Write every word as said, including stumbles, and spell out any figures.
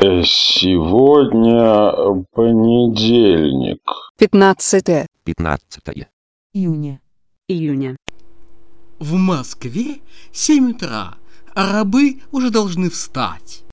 Сегодня понедельник. Пятнадцатое. Пятнадцатое. Июня. Июня. В Москве семь утра, а рабы уже должны встать.